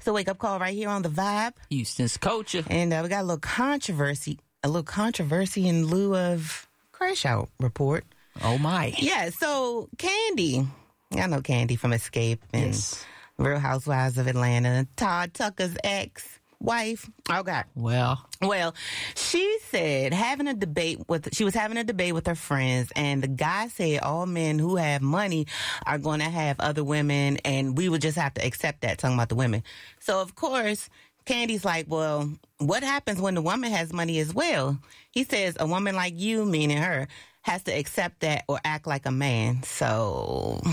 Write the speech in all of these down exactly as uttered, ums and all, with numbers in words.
It's a wake-up call right here on The Vibe. Houston's culture. And uh, we got a little controversy, a little controversy in lieu of Crash Out report. Oh, my. Yeah, so Candy, I know Candy from Escape and Yes. Real Housewives of Atlanta, Todd Tucker's ex-wife. Okay. Well, Well, she said having a debate with, she was having a debate with her friends, and the guy said all men who have money are going to have other women, and we would just have to accept that, talking about the women. So, of course, Candy's like, well, what happens when the woman has money as well? He says a woman like you, meaning her, has to accept that or act like a man. So,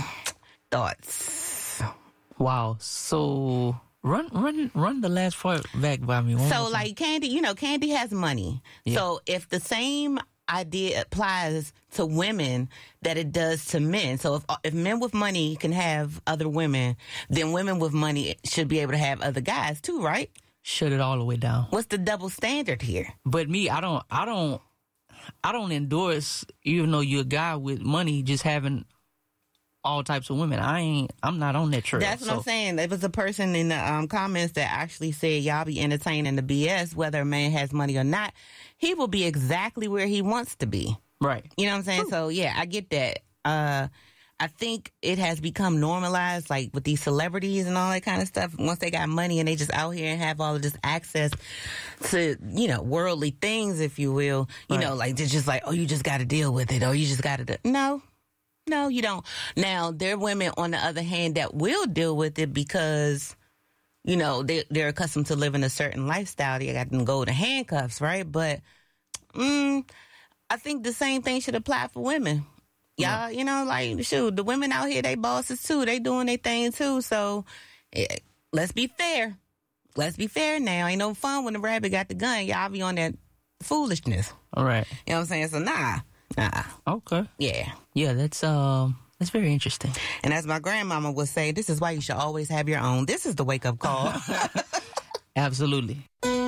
thoughts? wow. So run, run, run the last part back by me. One So, more time. like, Candy, you know, Candy has money. Yeah. So, if the same idea applies to women that it does to men, so if if men with money can have other women, then women with money should be able to have other guys too, right? Shut it all the way down. What's the double standard here? But me, I don't, I don't, I don't endorse, even though you're a guy with money, just having all types of women. I ain't, I'm not on that trail. That's what so. I'm saying. There was a person in the um, comments that actually said, y'all be entertaining the B S, whether a man has money or not. He will be exactly where he wants to be. Right. You know what I'm saying? So, yeah, I get that. Uh, I think it has become normalized, like with these celebrities and all that kind of stuff. Once they got money and they just out here and have all of this access to, you know, worldly things, if you will. You Right. know, like, they're just like, oh, you just got to deal with it. Or you just got to do. No. No, you don't. Now, there are women, on the other hand, that will deal with it because, you know, they, they're accustomed to living a certain lifestyle. They got them golden handcuffs, right? But mm, I think the same thing should apply for women. Y'all, you know, like, shoot, the women out here, they bosses too. They doing their thing too. So eh, let's be fair. Let's be fair now. Ain't no fun when the rabbit got the gun. Y'all be on that foolishness. All right. You know what I'm saying? So nah, nah, Okay. yeah. Yeah, that's, um, that's very interesting. And as my grandmama would say, this is why you should always have your own. This is the wake-up call. Absolutely.